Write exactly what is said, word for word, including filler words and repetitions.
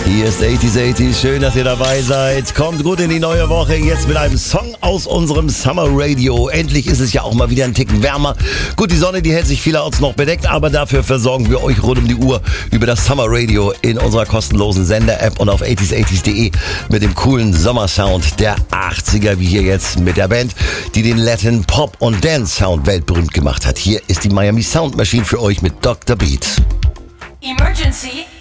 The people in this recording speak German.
Hier ist achtziger achtzig, schön, dass ihr dabei seid. Kommt gut in die neue Woche, jetzt mit einem Song aus unserem Summer Radio. Endlich ist es ja auch mal wieder ein Ticken wärmer. Gut, die Sonne, die hält sich vielerorts noch bedeckt, aber dafür versorgen wir euch rund um die Uhr über das Summer Radio in unserer kostenlosen Sender-App und auf achtziger achtzig punkt de mit dem coolen Sommersound der achtziger, wie hier jetzt mit der Band, die den Latin Pop und Dance Sound weltberühmt gemacht hat. Hier ist die Miami Sound Machine für euch mit Doktor Beat. Emergency!